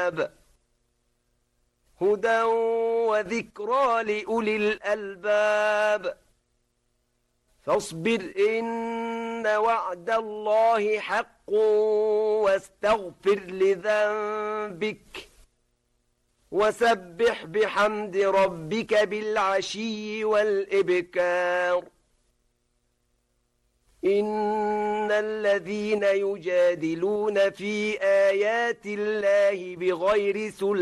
الكتاب هدى وذكرى لأولي الألباب فاصبر إن وعد الله حق واستغفر لذنبك وسبح بحمد ربك بالعشي والإبكار إن الذين يجادلون في آيات الله بغير سلطان